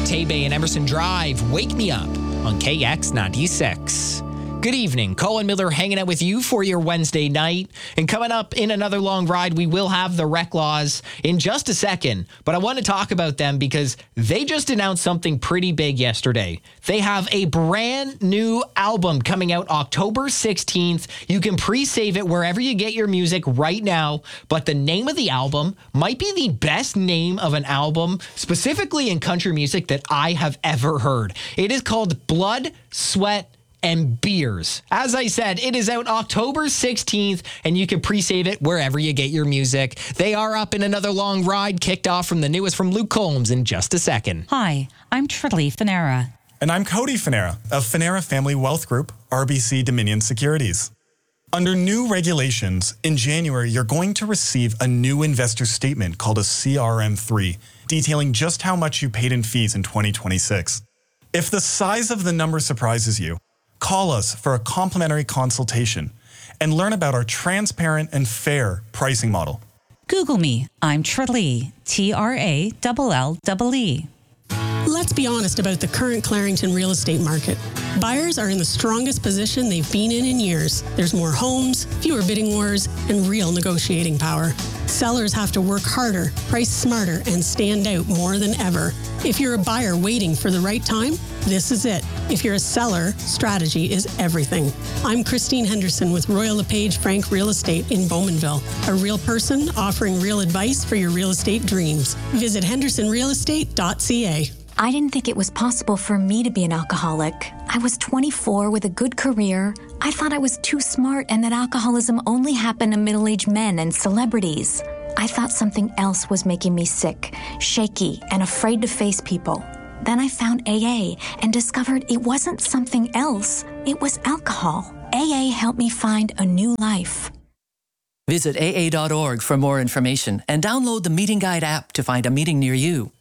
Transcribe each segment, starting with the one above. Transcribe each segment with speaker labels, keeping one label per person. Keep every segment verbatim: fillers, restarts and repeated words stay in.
Speaker 1: Abbotsford-Bay and Emerson Drive. Wake Me Up on K X ninety-six. Good evening. Colin Miller hanging out with you for your Wednesday night. And coming up in another long ride, we will have the Rec Laws in just a second. But I want to talk about them because they just announced something pretty big yesterday. They have a brand new album coming out October sixteenth. You can pre-save it wherever you get your music right now. But the name of the album might be the best name of an album, specifically in country music, that I have ever heard. It is called Blood, Sweat, and Beers. As I said, it is out October sixteenth, and you can pre-save it wherever you get your music. They are up in another long ride, kicked off from the newest from Luke Combs in just a second.
Speaker 2: Hi, I'm Trilly Finera.
Speaker 3: And I'm Cody Finera of Finera Family Wealth Group, R B C Dominion Securities. Under new regulations, in January, you're going to receive a new investor statement called a C R M three, detailing just how much you paid in fees in twenty twenty-six. If the size of the number surprises you, call us for a complimentary consultation and learn about our transparent and fair pricing model.
Speaker 2: Google me. I'm Trilly, T R A L L E E.
Speaker 4: Let's be honest about the current Clarington real estate market. Buyers are in the strongest position they've been in in years. There's more homes, fewer bidding wars, and real negotiating power. Sellers have to work harder, price smarter, and stand out more than ever. If you're a buyer waiting for the right time, this is it. If you're a seller, strategy is everything. I'm Christine Henderson with Royal LePage Frank Real Estate in Bowmanville, a real person offering real advice for your real estate dreams. Visit henderson real estate dot c a.
Speaker 5: I didn't think it was possible for me to be an alcoholic. I was twenty-four with a good career. I thought I was too smart and that alcoholism only happened to middle-aged men and celebrities. I thought something else was making me sick, shaky, and afraid to face people. Then I found A A and discovered it wasn't something else. It was alcohol. A A helped me find a new life.
Speaker 6: Visit A A dot org for more information and download the Meeting Guide app to find a meeting near you.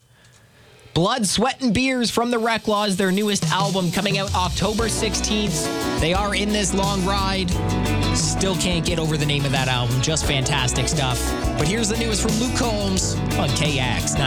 Speaker 1: Blood, Sweat, and Beers from the Rec Laws, their newest album coming out October sixteenth. They are in this long ride. Still can't get over the name of that album. Just fantastic stuff. But here's the newest from Luke Combs on K X ninety-six.